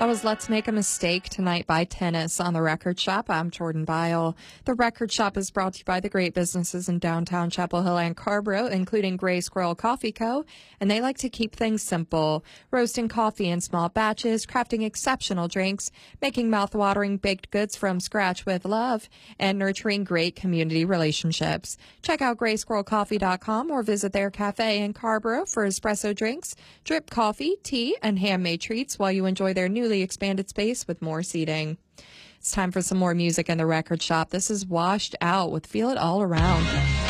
That was Let's Make a Mistake Tonight by Tennis on The Record Shop. I'm Jordan Bile. The Record Shop is brought to you by the great businesses in downtown Chapel Hill and Carborough, including Gray Squirrel Coffee Co., and they like to keep things simple. Roasting coffee in small batches, crafting exceptional drinks, making mouth-watering baked goods from scratch with love, and nurturing great community relationships. Check out graysquirrelcoffee.com or visit their cafe in Carborough for espresso drinks, drip coffee, tea, and handmade treats while you enjoy their newly expanded space with more seating. It's time for some more music in the Record Shop. This is Washed Out with Feel It All Around.